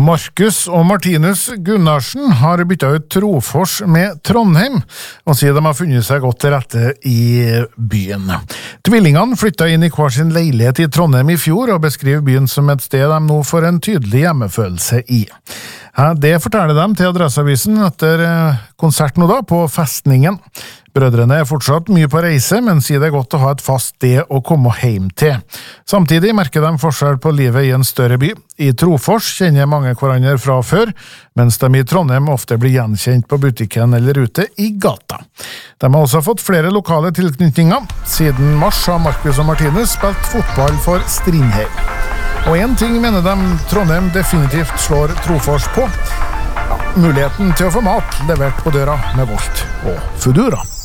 Markus og Martinus Gunnarsen har byttet ut Trofors med Trondheim, og sier de har funnet seg godt til rette i byen. Tvillingene flyttet inn i hver sin leilighet i Trondheim i fjor, og beskriver byen som et sted de nå får en tydelig hjemmefølelse i. Det forteller de til Adresseavisen etter konserten nå da, på Festningen. Brødrene er fortsatt mye på reise, men sier det er godt å ha et fast sted å komme hjem til. Samtidig merker de forskjell på livet i en større by. I Trofors kjenner mange hverandre fra før, mens de i Trondheim ofte blir gjenkjent på butikken eller ute i gata. De har også fått flere lokale tilknytninger. Siden mars har Markus og Martinus spilt fotball for Strindheim. Og en ting mener de Trondheim definitivt slår Trofors på. Muligheten til å få mat levert på døra med Volt og Foodora.